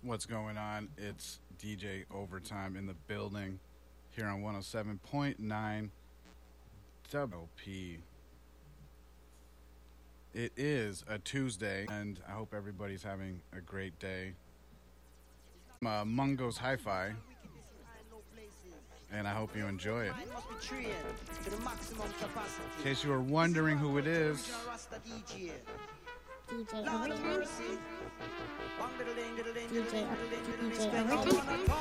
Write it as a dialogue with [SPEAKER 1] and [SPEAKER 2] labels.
[SPEAKER 1] What's going on? It's DJ Overtime in the building here on 107.9 WP. It is a Tuesday, and I hope everybody's having a great day. Mungo's Hi-Fi, and I hope you enjoy it. In case you were wondering who it is,
[SPEAKER 2] DJ Overtime. DJ Overtime.